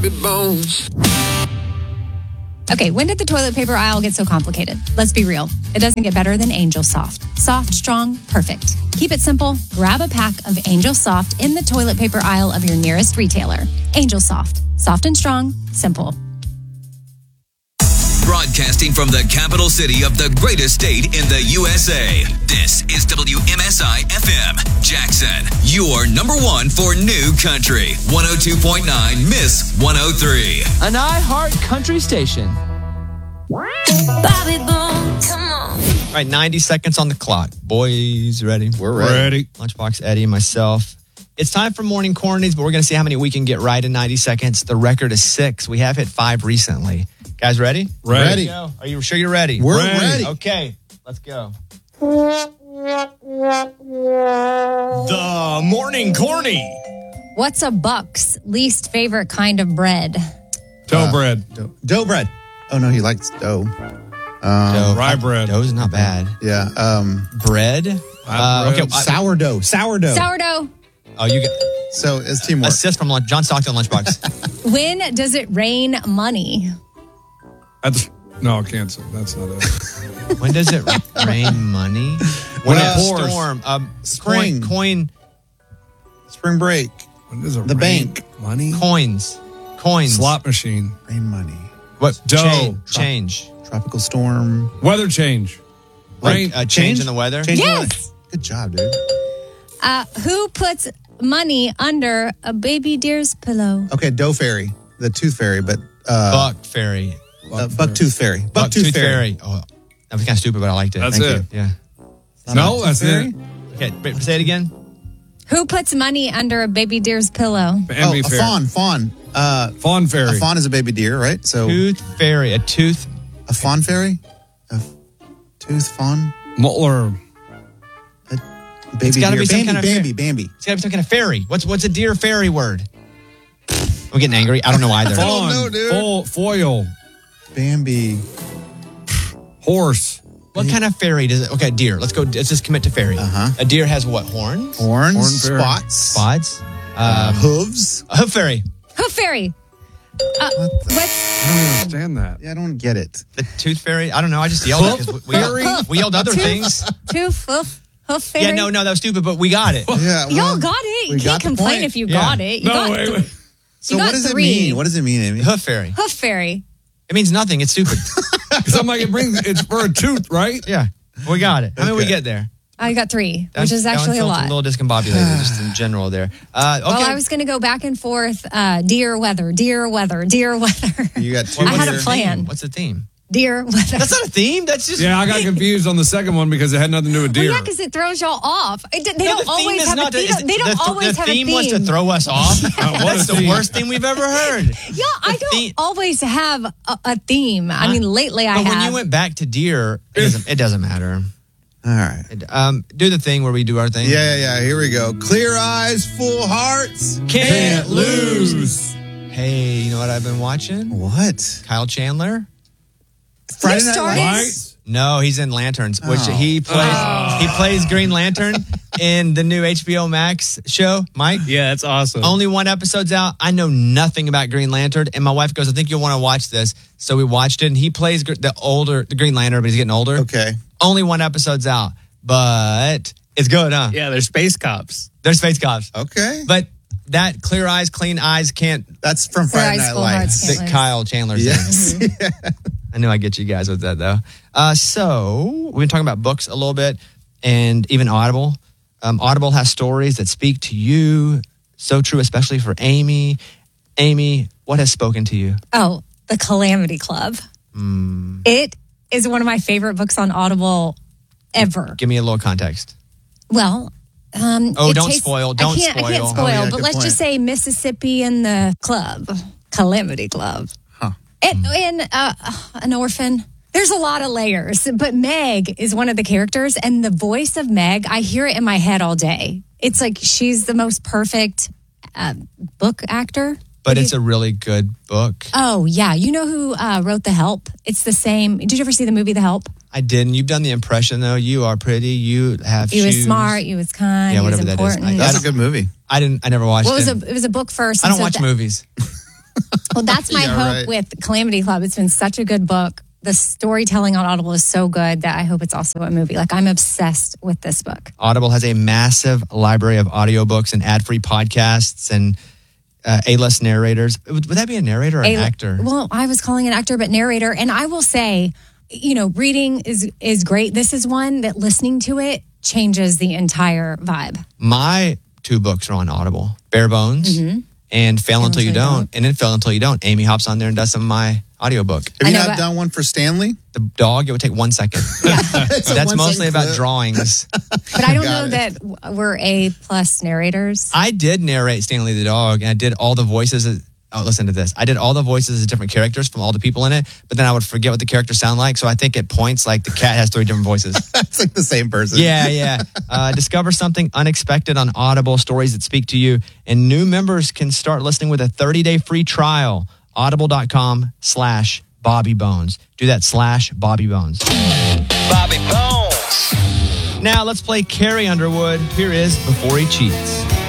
Bobby Bones. Okay, when did the toilet paper aisle get so complicated? Let's be real. It doesn't get better than Angel Soft. Soft, strong, perfect. Keep it simple. Grab a pack of Angel Soft in the toilet paper aisle of your nearest retailer. Angel Soft. Soft and strong. Simple. Broadcasting from the capital city of the greatest state in the USA. This is WMSI FM, Jackson. Your number one for new country. 102.9 Miss 103. An iHeart country station. Bobby Bones, come on. All right, 90 seconds on the clock. Boys, ready? We're ready. Lunchbox, Eddie, and myself. It's time for morning cornies, but we're going to see how many we can get right in 90 seconds. The record is 6. We have hit 5 recently. Guys, ready? Ready. Are you sure you're ready? We're ready. Okay, let's go. The morning corny. What's a buck's least favorite kind of bread? Dough bread. Dough bread. Oh, no, he likes dough. Dough. Rye bread. Dough's not bad. Yeah. Bread? Okay. Sourdough. Sourdough. Oh, you get So it's teamwork. assist from John Stockton Lunchbox. When does it rain money? No, I can't say. That's not it. When does it rain money? When it a pours. storm. Spring. Coin. Spring break. When does it The rain? bank. Money? Coins. Slot machine. Rain money. What? Dough. Change. Tropical storm. Weather change. Rain. Like, change in the weather? Change in the Yes. weather. Good job, dude. Who puts money under a baby deer's pillow? Okay, dough fairy. The tooth fairy, but Buck Fairy. bucktooth fairy. Bucktooth Fairy. Oh, that was kind of stupid, but I liked it. That's Thank it. you. Yeah. No, that's it. Okay, say it again. Who puts money under a baby deer's pillow? Bambi a fairy. fawn. Fawn fairy. A fawn is a baby deer, right? So Tooth Fairy. A tooth. a fawn fairy? A tooth fawn? Or Baby It's gotta deer. be some kind of Bambi. It's got to be some kind of fairy. What's a deer fairy word? I'm getting angry. I don't know either. fawn. know, dude. Foil. Bambi. Horse. What kind of fairy does it? Okay, deer. Let's go. Let's just commit to fairy. A deer has what? Horns? Horns. Horn fairy. Spots. Spots? Hooves. A hoof fairy. Hoof fairy. What's I don't understand that. Yeah, I don't get it. The tooth fairy. I don't know. I just yelled it because we yelled other things. hoof fairy? Yeah, no, that was stupid, but we got it. Yeah, Y'all got it. You we can't got the complain point. if you Yeah. got it. You got wait. So got what does 3. it mean? What does it mean, Amy? Hoof fairy. Hoof fairy. It means nothing. It's stupid. Because I'm like, it's for a tooth, right? Yeah, we got it. How many we Okay. get there? I got 3, That which is one actually a felt lot. A little discombobulated, just in general there. Okay. Well, I was going to go back and forth. Deer weather. You got 2 I had a here. plan. What's the theme? Deer weather. That's not a theme. That's just Yeah, I got confused on the second one because it had nothing to do with deer. Well, yeah, because it throws y'all off. They No, don't the theme always is have a not. theme. They don't always have a theme. The theme was to throw us off. what That's a the theme. worst theme we've ever heard. Yeah, I don't theme- always have a theme. I mean, lately I But have. when you went back to deer, it doesn't matter. All right. Do the thing where we do our thing. Yeah. Here we go. Clear eyes, full hearts. Can't lose. Hey, you know what I've been watching? What? Kyle Chandler. Friday You Night started? Lights? No, he's in Lanterns, which Oh. he plays Green Lantern in the new HBO Max show. Mike? Yeah, that's awesome. Only 1 episode's out. I know nothing about Green Lantern, and my wife goes, I think you'll want to watch this. So we watched it, and he plays the Green Lantern, but he's getting older. Okay. Only 1 episode's out, but it's good, huh? Yeah, they're space cops. They're space cops. Okay. But that clear eyes, clean eyes can't That's from Clear Friday eyes, Night full hearts. Lights. Can't that lose. Kyle Chandler's Yes. in. I knew I'd get you guys with that, though. So we've been talking about books a little bit and even Audible. Audible has stories that speak to you. So true, especially for Amy. Amy, what has spoken to you? Oh, The Calamity Club. It is one of my favorite books on Audible ever. Give me a little context. Well, Don't spoil. Don't I can't spoil. spoil, Oh, yeah, but good let's point. just say Mississippi and the club, Calamity Club. Huh. And an orphan. There's a lot of layers, but Meg is one of the characters, and the voice of Meg, I hear it in my head all day. It's like she's the most perfect book actor. But it's a really good book. Oh, yeah. You know who wrote The Help? It's the same. Did you ever see the movie The Help? I didn't. You've done the impression, though. You are pretty. You have He was shoes. smart. He was kind. Yeah, he was whatever that is. important. That's a good movie. I never watched Well, it. it was a book first. I don't and so watch movies. Well, that's my Yeah, hope right. with Calamity Club. It's been such a good book. The storytelling on Audible is so good that I hope it's also a movie. Like, I'm obsessed with this book. Audible has a massive library of audiobooks and ad-free podcasts and A-list narrators. Would that be a narrator or an actor? Well, I was calling it actor, but narrator. And I will say, reading is great. This is one that listening to it changes the entire vibe. My 2 books are on Audible. Bare Bones and Fail Until You Don't. And then Fail Until You Don't. Amy hops on there and does some of my audiobook. Have you I know, not but- done one for Stanley? The dog, it would take 1 second. That's mostly about drawings. But I don't know Got that we're A+ narrators. I did narrate Stanley the dog, and I did all the voices. Listen to this. I did all the voices of different characters from all the people in it, but then I would forget what the characters sound like. So I think at points, like the cat has 3 different voices. It's like the same person. Yeah. Discover something unexpected on Audible, stories that speak to you. And new members can start listening with a 30-day free trial. Audible.com/Bobby Bones. Do that /Bobby Bones. Bobby Bones. Now let's play Carrie Underwood. Here is Before He Cheats.